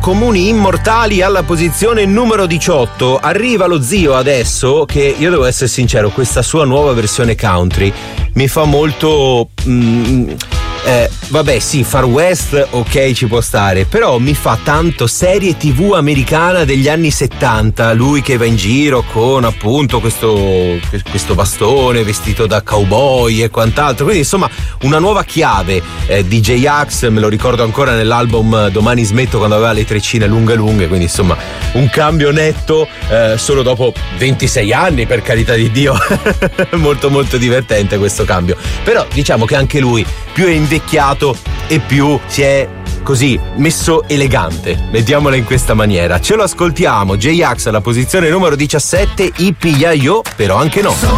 Comuni Immortali alla posizione numero 18. Arriva lo zio adesso che, io devo essere sincero, questa sua nuova versione country mi fa molto... vabbè sì, Far West ok, ci può stare, però mi fa tanto serie TV americana degli anni 70, lui che va in giro con appunto questo bastone vestito da cowboy e quant'altro, quindi insomma una nuova chiave. DJ Axe me lo ricordo ancora nell'album Domani smetto, quando aveva le treccine lunghe, quindi insomma un cambio netto solo dopo 26 anni, per carità di Dio. Molto molto divertente questo cambio, però diciamo che anche lui più è invecchiato e più si è così messo elegante, mettiamola in questa maniera. Ce lo ascoltiamo, J-Ax alla posizione numero 17, Yippee-Yi-Yo, però anche no.